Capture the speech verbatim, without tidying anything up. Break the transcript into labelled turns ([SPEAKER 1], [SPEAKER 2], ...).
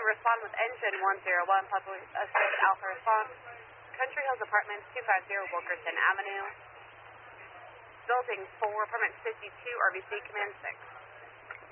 [SPEAKER 1] respond with engine one zero one, public assist Alpha response. Country Hills Apartments, two fifty Wilkerson Avenue. Building four, permit fifty-two, R B C, command six.